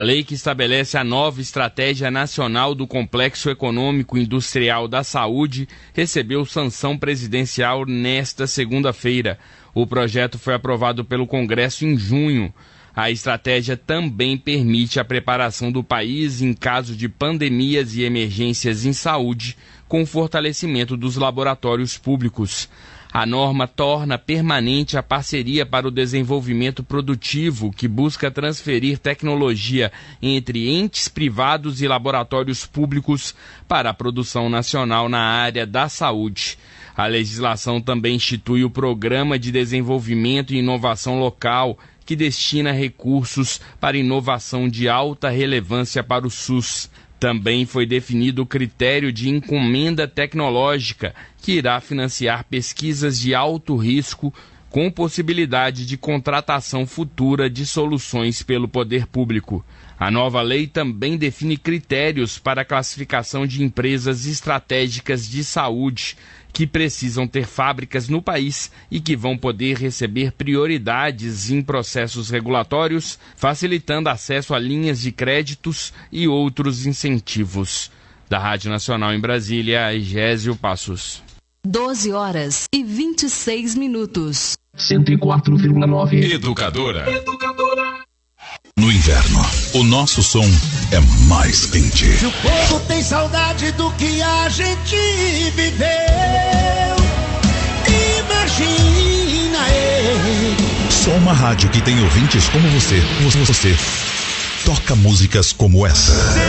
Lei que estabelece a nova Estratégia Nacional do Complexo Econômico Industrial da Saúde recebeu sanção presidencial nesta segunda-feira. O projeto foi aprovado pelo Congresso em junho. A estratégia também permite a preparação do país em caso de pandemias e emergências em saúde, com o fortalecimento dos laboratórios públicos. A norma torna permanente a parceria para o desenvolvimento produtivo, que busca transferir tecnologia entre entes privados e laboratórios públicos para a produção nacional na área da saúde. A legislação também institui o Programa de Desenvolvimento e Inovação Local, que destina recursos para inovação de alta relevância para o SUS. Também foi definido o critério de encomenda tecnológica, que irá financiar pesquisas de alto risco, com possibilidade de contratação futura de soluções pelo poder público. A nova lei também define critérios para a classificação de empresas estratégicas de saúde, que precisam ter fábricas no país e que vão poder receber prioridades em processos regulatórios, facilitando acesso a linhas de créditos e outros incentivos. Da Rádio Nacional em Brasília, Egésio Passos. 12h26. 104,9. Educadora. No inverno, o nosso som é mais quente. Se o povo tem saudade do que a gente viveu, imagina ele. Só uma rádio que tem ouvintes como você. Você toca músicas como essa.